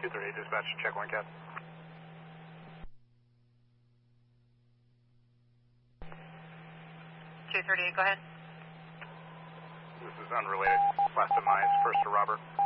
238 dispatch, check 1 cap. 238, go ahead. This is unrelated. Last demise, first to Robert.